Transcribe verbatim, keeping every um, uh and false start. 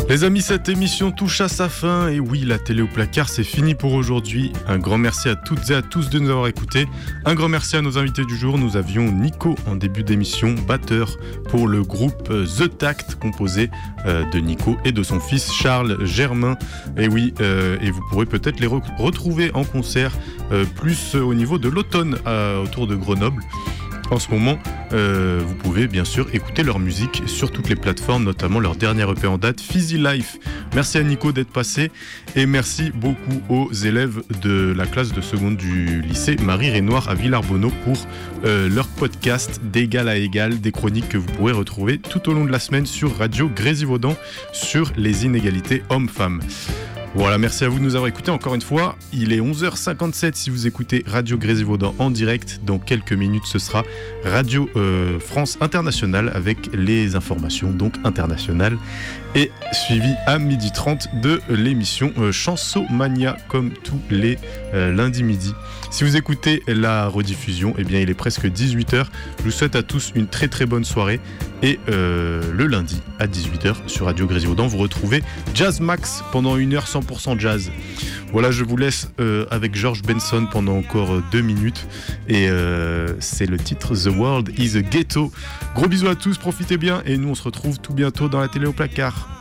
Les amis, cette émission touche à sa fin et oui, la télé au placard, c'est fini pour aujourd'hui. Un grand merci à toutes et à tous de nous avoir écoutés. Un grand merci à nos invités du jour. Nous avions Nico en début d'émission, batteur pour le groupe The Tact, composé euh, de Nico et de son fils Charles Germain. Et oui, euh, et vous pourrez peut-être les re- retrouver en concert euh, plus au niveau de l'automne euh, autour de Grenoble. En ce moment, euh, vous pouvez bien sûr écouter leur musique sur toutes les plateformes, notamment leur dernière E P en date, Fizzy Life. Merci à Nico d'être passé et merci beaucoup aux élèves de la classe de seconde du lycée Marie-Renoir à Villarbonneau pour euh, leur podcast d'égal à égal, des chroniques que vous pourrez retrouver tout au long de la semaine sur Radio Grésivaudan sur les inégalités hommes-femmes. Voilà, merci à vous de nous avoir écoutés encore une fois. Il est onze heures cinquante-sept si vous écoutez Radio Grésivaudan en direct. Dans quelques minutes, ce sera Radio euh, France Internationale avec les informations donc internationales. Et suivi à midi trente de l'émission euh, Chansomania comme tous les euh, lundis midi. Si vous écoutez la rediffusion, eh bien il est presque dix-huit heures. Je vous souhaite à tous une très très bonne soirée. Et euh, le lundi à dix-huit heures sur Radio Grésivaudan, vous retrouvez Jazz Max pendant une heure cent pour cent jazz. Voilà, je vous laisse euh, avec George Benson pendant encore euh, deux minutes. Et euh, c'est le titre The World is a Ghetto. Gros bisous à tous, profitez bien. Et nous on se retrouve tout bientôt dans la télé au placard.